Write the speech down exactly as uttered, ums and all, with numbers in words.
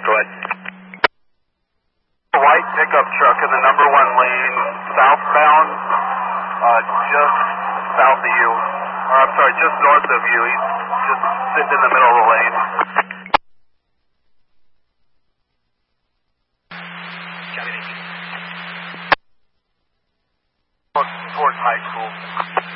Go ahead. A white pickup truck in the number one lane, southbound, uh, just south of you. Or I'm sorry, just north of you. He's just sitting in the middle of the lane. Towards high school.